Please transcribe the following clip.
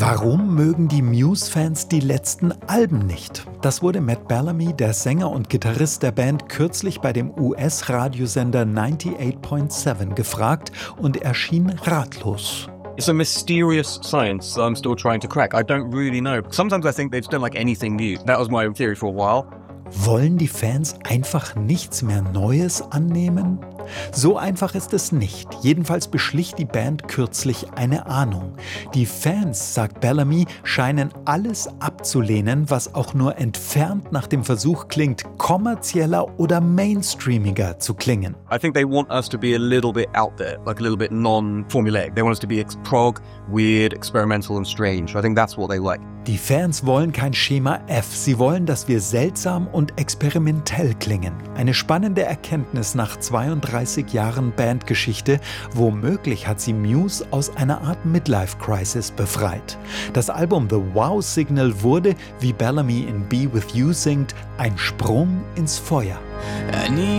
Warum mögen die Muse-Fans die letzten Alben nicht? Das wurde Matt Bellamy, der Sänger und Gitarrist der Band, kürzlich bei dem US-Radiosender 98.7 gefragt und erschien ratlos. It's a mysterious science that I'm still trying to crack. I don't really know. Sometimes I think they just don't like anything new. That was my theory for a while. Wollen die Fans einfach nichts mehr Neues annehmen? So einfach ist es nicht. Jedenfalls beschlich die Band kürzlich eine Ahnung. Die Fans, sagt Bellamy, scheinen alles abzulehnen, was auch nur entfernt nach dem Versuch klingt, kommerzieller oder mainstreamiger zu klingen. I think they want us to be a little bit out there, like a little bit non-formulaic. They want us to be prog, weird, experimental and strange. I think that's what they like. Die Fans wollen kein Schema F. Sie wollen, dass wir seltsam und experimentell klingen. Eine spannende Erkenntnis nach 32 Jahren Bandgeschichte. Womöglich hat sie Muse aus einer Art Midlife-Crisis befreit. Das Album The Wow Signal wurde, wie Bellamy in Be With You singt, ein Sprung ins Feuer.